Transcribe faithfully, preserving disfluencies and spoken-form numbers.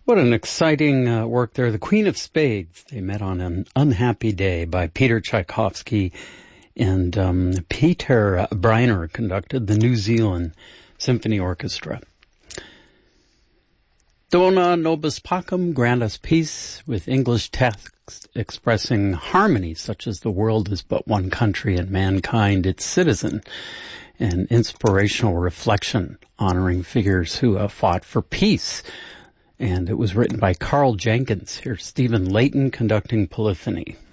What an exciting uh, work there. The Queen of Spades. They met on an unhappy day by Peter Tchaikovsky, and um, Peter Breiner conducted the New Zealand Symphony Orchestra. Dona nobis pacem, grant us peace, with English text expressing harmony such as the world is but one country and mankind its citizen, an inspirational reflection honoring figures who have fought for peace. And it was written by Carl Jenkins. Here's Stephen Layton conducting Polyphony.